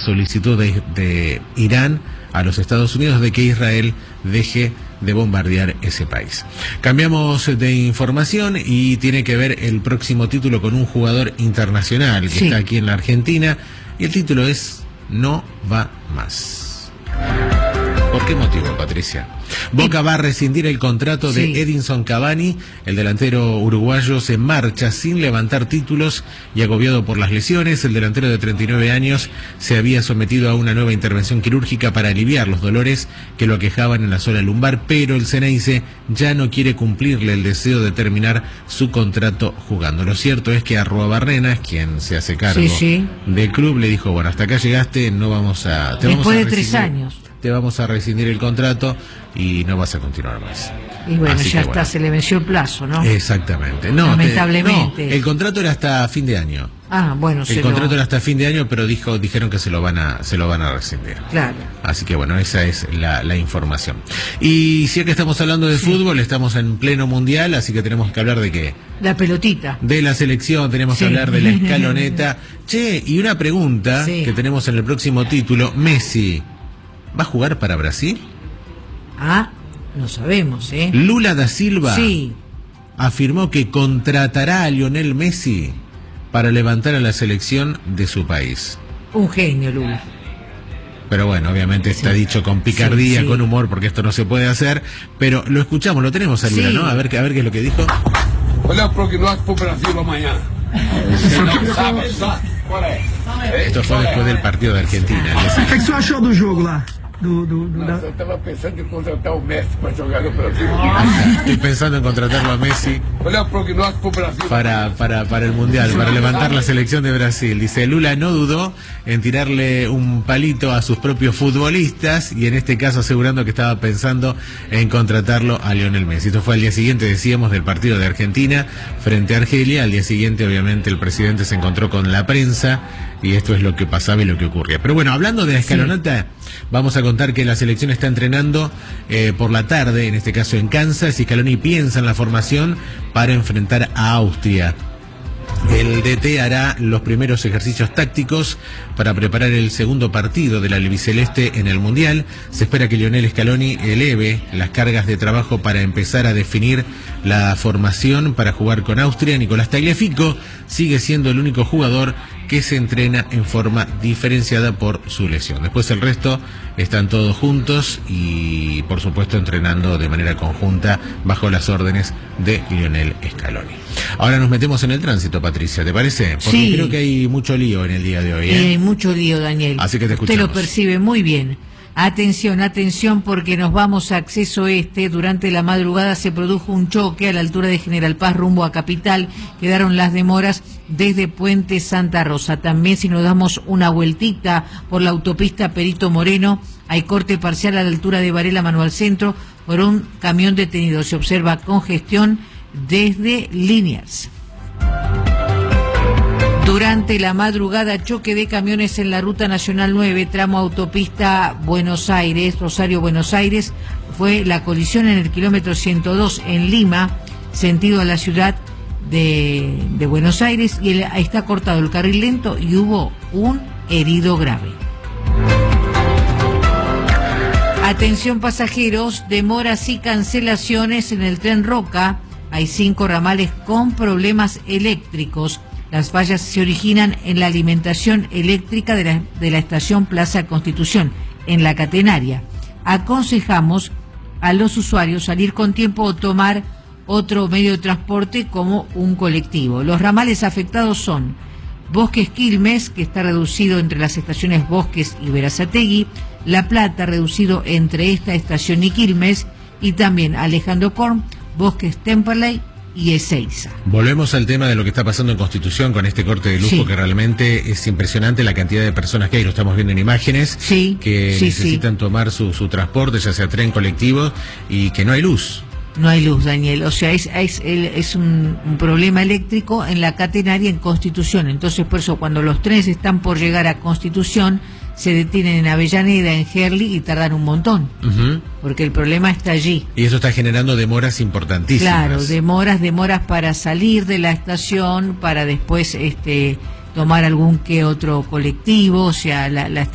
solicitud de Irán a los Estados Unidos de que Israel deje de bombardear ese país. Cambiamos de información y tiene que ver el próximo título con un jugador internacional que está aquí en la Argentina, y el título es No va más. ¿Por qué motivo, Patricia? Boca va a rescindir el contrato de Edinson Cavani. El delantero uruguayo se marcha sin levantar títulos y agobiado por las lesiones. El delantero de 39 años se había sometido a una nueva intervención quirúrgica para aliviar los dolores que lo aquejaban en la zona lumbar, pero el Ceneice ya no quiere cumplirle el deseo de terminar su contrato jugando. Lo cierto es que Arruabarrena, quien se hace cargo del club, le dijo, bueno, hasta acá llegaste, no vamos a... Después de 3 años. Te vamos a rescindir el contrato y no vas a continuar más. Y bueno, así ya está, bueno, se le venció el plazo, ¿no? Exactamente. No, lamentablemente. El contrato era hasta fin de año. Ah, bueno, el contrato era hasta fin de año, pero dijeron que se lo van a rescindir. Claro. Así que bueno, esa es la información. Y si es que estamos hablando de fútbol, estamos en pleno mundial, así que tenemos que hablar de qué. La pelotita. De la selección, tenemos que hablar de la escaloneta. Che, y una pregunta que tenemos en el próximo título, Messi, ¿va a jugar para Brasil? Ah, no sabemos, ¿eh? Lula da Silva afirmó que contratará a Lionel Messi para levantar a la selección de su país. Un genio, Lula. Pero bueno, obviamente está dicho con picardía, con humor, porque esto no se puede hacer, pero lo escuchamos, lo tenemos a Lula, ¿no? A ver qué es lo que dijo. Olha pro que nós pro Brasil amanhã. Esto fue después del partido de Argentina. O que você achou do jogo lá? Eu estava pensando em contratar o Messi para jogar no Brasil. Estoy pensando en contratarlo a Messi para el Mundial, para levantar la selección de Brasil. Dice, Lula no dudó en tirarle un palito a sus propios futbolistas y en este caso asegurando que estaba pensando en contratarlo a Lionel Messi. Esto fue al día siguiente, decíamos, del partido de Argentina frente a Argelia. Al día siguiente, obviamente, el presidente se encontró con la prensa y esto es lo que pasaba y lo que ocurría. Pero bueno, hablando de la escaloneta, vamos a contar que la selección está entrenando por la tarde, en este caso en Kansas, y Scaloni piensa en la formación para enfrentar a Austria. El DT hará los primeros ejercicios tácticos para preparar el segundo partido del albiceleste en el Mundial. Se espera que Lionel Scaloni eleve las cargas de trabajo para empezar a definir la formación para jugar con Austria. Nicolás Tagliafico sigue siendo el único jugador que se entrena en forma diferenciada por su lesión. Después el resto están todos juntos y por supuesto entrenando de manera conjunta bajo las órdenes de Lionel Scaloni. Ahora nos metemos en el tránsito, Patricia, ¿te parece? Porque creo que hay mucho lío en el día de hoy. Hay mucho lío, Daniel. Así que te escuchamos. Usted lo percibe muy bien. Atención, atención, porque nos vamos a Acceso Este. Durante la madrugada se produjo un choque a la altura de General Paz rumbo a Capital. Quedaron las demoras desde Puente Santa Rosa. También, si nos damos una vueltita por la autopista Perito Moreno, hay corte parcial a la altura de Varela Manuel Centro por un camión detenido. Se observa congestión desde Liniers. Durante la madrugada, choque de camiones en la Ruta Nacional 9, tramo autopista Buenos Aires, Rosario-Buenos Aires. Fue la colisión en el kilómetro 102 en Lima, sentido a la ciudad de Buenos Aires, y está cortado el carril lento y hubo un herido grave. Atención pasajeros, demoras y cancelaciones en el tren Roca. Hay 5 ramales con problemas eléctricos. Las fallas se originan en la alimentación eléctrica de la estación Plaza Constitución, en la catenaria. Aconsejamos a los usuarios salir con tiempo o tomar otro medio de transporte como un colectivo. Los ramales afectados son Bosques Quilmes, que está reducido entre las estaciones Bosques y Berazategui, La Plata, reducido entre esta estación y Quilmes, y también Alejandro Korn, Bosques Temperley y Ezeiza. Volvemos al tema de lo que está pasando en Constitución con este corte de luz, porque realmente es impresionante la cantidad de personas que hay, lo estamos viendo en imágenes, que necesitan tomar su transporte, ya sea tren, colectivo, y que no hay luz. No hay luz, Daniel, o sea, es un problema eléctrico en la catenaria en Constitución. Entonces, por eso, cuando los trenes están por llegar a Constitución, se detienen en Avellaneda, en Gerli, y tardan un montón, porque el problema está allí. Y eso está generando demoras importantísimas. Claro, demoras para salir de la estación, para después tomar algún que otro colectivo, o sea, la